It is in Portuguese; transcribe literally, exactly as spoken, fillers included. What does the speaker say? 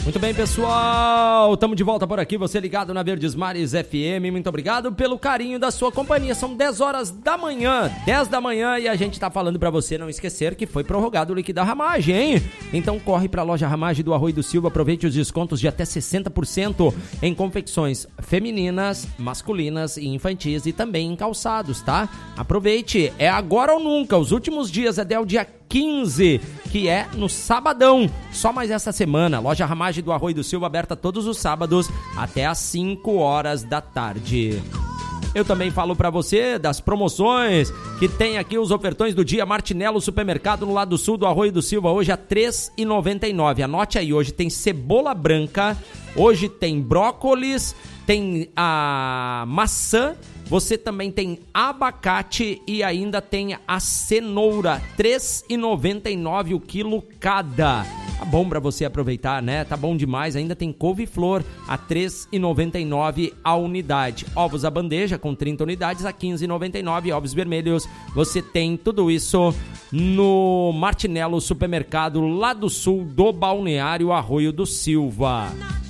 Muito bem, pessoal, estamos de volta por aqui, você ligado na Verdes Mares F M, muito obrigado pelo carinho da sua companhia. São dez horas da manhã, dez da manhã, e a gente tá falando para você não esquecer que foi prorrogado o liquidar Ramage, hein? Então corre pra loja Ramage do Arroio do Silva, aproveite os descontos de até sessenta por cento em confecções femininas, masculinas e infantis, e também em calçados, tá? Aproveite, é agora ou nunca, os últimos dias, até o dia quinze, que é no sabadão, só mais essa semana. Loja Ramage do Arroio do Silva, aberta todos os sábados até às cinco horas da tarde. Eu também falo pra você das promoções que tem aqui, os ofertões do dia. Martinello Supermercado no lado sul do Arroio do Silva, hoje a três reais e noventa e nove centavos. Anote aí, hoje tem cebola branca, hoje tem brócolis, tem a maçã, você também tem abacate e ainda tem a cenoura, três reais e noventa e nove centavos o quilo cada. Tá bom pra você aproveitar, né? Tá bom demais. Ainda tem couve-flor a três reais e noventa e nove centavos a unidade. Ovos à bandeja com trinta unidades a quinze reais e noventa e nove centavos. Ovos vermelhos, você tem tudo isso no Martinello Supermercado, lá do sul do Balneário Arroio do Silva.